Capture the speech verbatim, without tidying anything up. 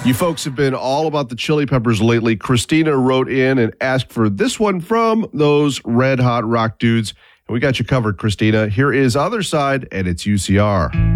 You folks have been all about the Chili Peppers lately. Christina wrote in and asked for this one from those Red Hot Rock Dudes. And we got you covered, Christina. Here is Other Side, and it's U C R.